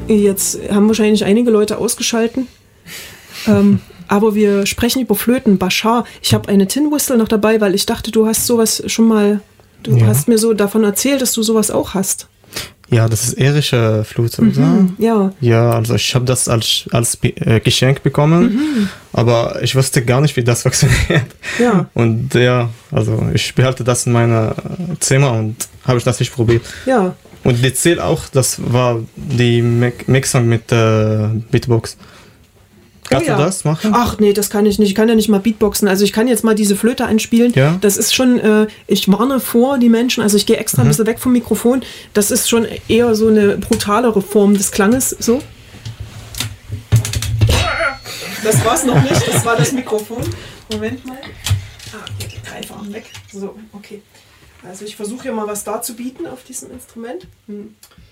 Jetzt haben wahrscheinlich einige Leute ausgeschalten. Aber wir sprechen über Flöten. Bashar, ich habe eine Tin Whistle noch dabei, weil ich dachte, du hast sowas schon mal... Du hast mir so davon erzählt, dass du sowas auch hast. Ja, das ist irische Flöte, oder? Ja. Ja, also ich habe das als Geschenk bekommen, aber ich wusste gar nicht, wie das funktioniert. Ja. Und ja, also ich behalte das in meinem Zimmer und habe ich das nicht probiert. Ja. Und die Ziel auch, das war die Mixung mit Beatbox. Kannst du das machen? Ach nee, das kann ich nicht. Ich kann ja nicht mal Beatboxen. Also ich kann jetzt mal diese Flöte einspielen. Ja. Das ist schon, ich warne vor die Menschen, also ich gehe extra ein bisschen weg vom Mikrofon. Das ist schon eher so eine brutalere Form des Klanges. So. Das war es noch nicht, das war das Mikrofon. Moment mal. Okay, die Greifer weg. So, okay. Also ich versuche hier mal was darzubieten auf diesem Instrument.